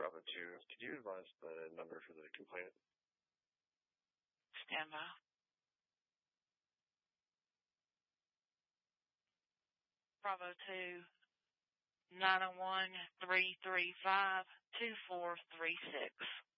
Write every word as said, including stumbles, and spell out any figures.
Bravo two. Could you advise the number for the complainant? Stand by. Bravo two, nine oh one, three three five, two four three six.